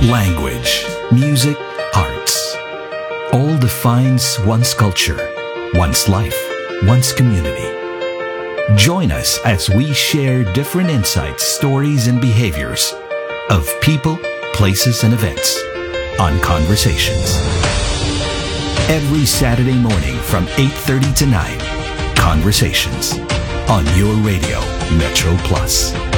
Language, music, arts. All defines one's culture, one's life, one's community. Join us as we share different insights, stories, and behaviors of people, places, and events on Conversations. Every Saturday morning from 8:30 to 9, Conversations on your radio, Metro Plus.